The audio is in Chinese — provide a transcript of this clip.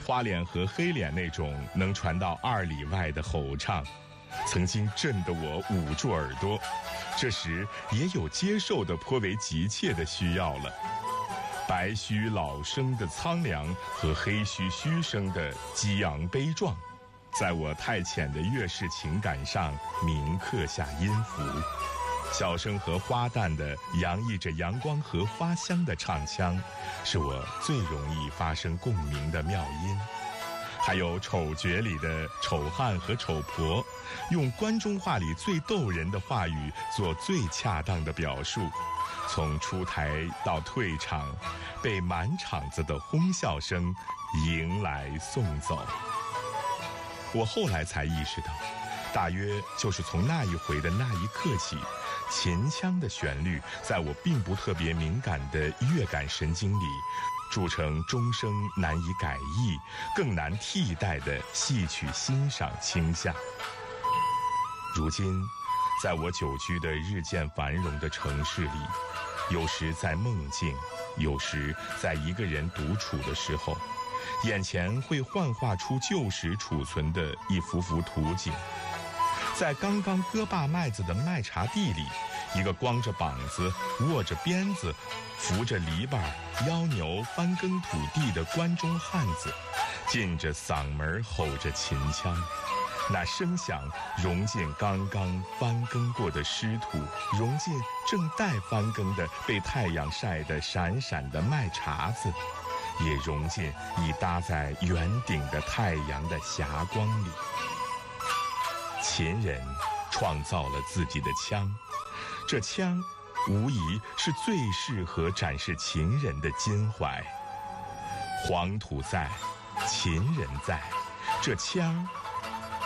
花脸和黑脸那种能传到2里外的吼唱，曾经震得我捂住耳朵，这时也有接受的颇为急切的需要了。白须老生的苍凉和黑须虚声的激昂悲壮，在我太浅的乐式情感上铭刻下音符。小生和花旦的洋溢着阳光和花香的唱腔，是我最容易发生共鸣的妙音。还有丑角里的丑汉和丑婆，用关中话里最逗人的话语做最恰当的表述，从出台到退场，被满场子的哄笑声迎来送走。我后来才意识到，大约就是从那一回的那一刻起，秦腔的旋律在我并不特别敏感的乐感神经里铸成终生难以改易、更难替代的戏曲欣赏倾向。如今，在我久居的日渐繁荣的城市里，有时在梦境，有时在一个人独处的时候，眼前会幻化出旧时储存的一幅幅图景。在刚刚割罢麦子的麦茶地里，一个光着膀子、握着鞭子、扶着篱笆、腰牛翻耕土地的关中汉子，尽着嗓门吼着秦腔，那声响融进刚刚翻耕过的湿土，融进正待翻耕的被太阳晒得闪闪的麦茬子，也融进已搭在圆顶的太阳的霞光里。秦人创造了自己的腔，这腔无疑是最适合展示秦人的襟怀。黄土在，秦人在，这腔